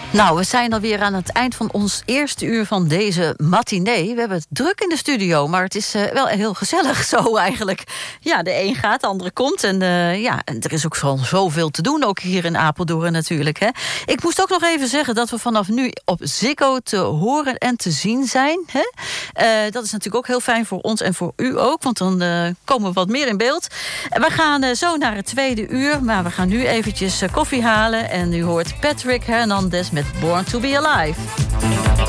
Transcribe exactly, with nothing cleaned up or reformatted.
Nou, we zijn alweer aan het eind van ons eerste uur van deze matinee. We hebben het druk in de studio, maar het is uh, wel heel gezellig zo eigenlijk. Ja, de een gaat, de andere komt. En uh, ja, en er is ook zo, zoveel te doen, ook hier in Apeldoorn natuurlijk. Hè. Ik moest ook nog even zeggen dat we vanaf nu op Ziggo te horen en te zien zijn. Hè. Uh, dat is natuurlijk ook heel fijn voor ons en voor u ook, want dan uh, komen we wat meer in beeld. We gaan uh, zo naar het tweede uur, maar we gaan nu eventjes uh, koffie halen. En u hoort Patrick Hernandez met Born to be Alive.